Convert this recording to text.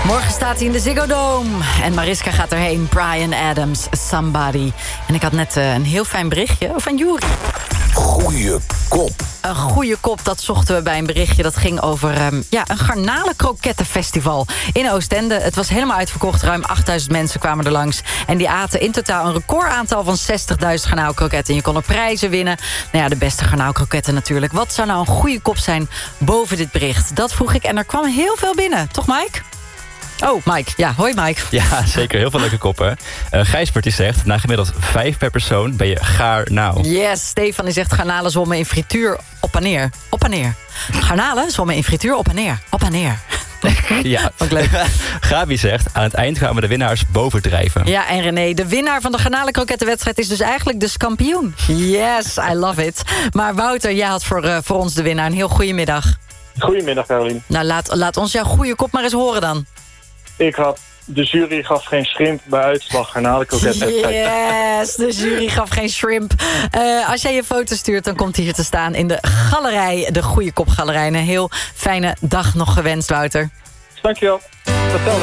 Morgen staat hij in de Ziggo Dome. En Mariska gaat erheen. Bryan Adams, Somebody. En ik had net een heel fijn berichtje van Juri. Goeie kop. Een goede kop, dat zochten we bij een berichtje. Dat ging over een garnalenkrokettenfestival in Oostende. Het was helemaal uitverkocht. Ruim 8000 mensen kwamen er langs. En die aten in totaal een recordaantal van 60.000 garnaalkroketten. En je kon er prijzen winnen. Nou ja, de beste garnaalkroketten natuurlijk. Wat zou nou een goede kop zijn boven dit bericht? Dat vroeg ik en er kwam heel veel binnen. Toch, Mike? Oh, Mike. Ja, hoi Mike. Ja, zeker. Heel veel leuke koppen. Gijsbert die zegt, na gemiddeld 5 per persoon ben je garnaal. Yes, Stefan die zegt garnalen zwommen in frituur op en neer. Op en neer. Garnalen zwommen in frituur op en neer. Op en neer. Ja, ook leuk. Gabi zegt, aan het eind gaan we de winnaars bovendrijven. Ja, en René, de winnaar van de garnalenkrokettenwedstrijd is dus eigenlijk de kampioen. Yes, I love it. Maar Wouter, jij had voor ons de winnaar. Een heel goede middag. Goedemiddag, Caroline. Nou, laat ons jouw goede kop maar eens horen dan. De jury gaf geen shrimp bij uitslag garnalenkroketten. Yes, de jury gaf geen shrimp. Als jij je foto stuurt, dan komt hij hier te staan in de galerij. De Goeie Kop Galerij. Een heel fijne dag nog gewenst, Wouter. Dankjewel. Hetzelfde.